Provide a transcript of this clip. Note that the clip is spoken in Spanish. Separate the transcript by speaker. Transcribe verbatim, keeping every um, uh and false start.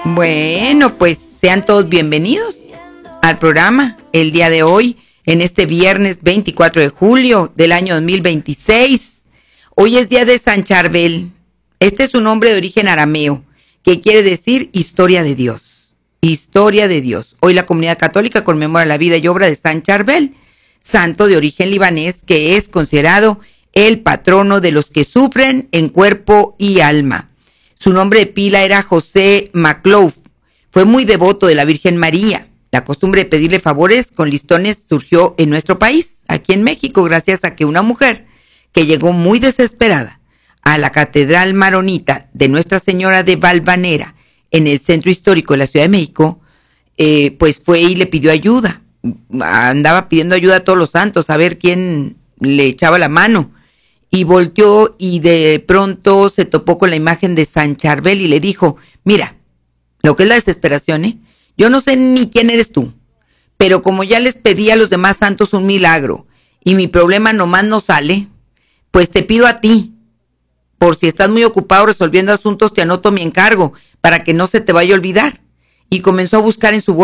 Speaker 1: Bueno, pues sean todos bienvenidos al programa el día de hoy, en este viernes veinticuatro de julio del año dos mil veintiséis. Hoy es día de San Charbel. Este es un nombre de origen arameo, que quiere decir historia de Dios. Historia de Dios. Hoy la comunidad católica conmemora la vida y obra de San Charbel, santo de origen libanés, que es considerado el patrono de los que sufren en cuerpo y alma. Su nombre de pila era José Maclouf. Fue muy devoto de la Virgen María. La costumbre de pedirle favores con listones surgió en nuestro país, aquí en México, gracias a que una mujer que llegó muy desesperada a la Catedral Maronita de Nuestra Señora de Valvanera, en el centro histórico de la Ciudad de México, eh, pues fue y le pidió ayuda. Andaba pidiendo ayuda a todos los santos, a ver quién le echaba la mano. Y volteó y de pronto se topó con la imagen de San Charbel y le dijo: mira, lo que es la desesperación, ¿eh? Yo no sé ni quién eres tú, pero como ya les pedí a los demás santos un milagro y mi problema nomás no sale, pues te pido a ti, por si estás muy ocupado resolviendo asuntos, te anoto mi encargo para que no se te vaya a olvidar. Y comenzó a buscar en su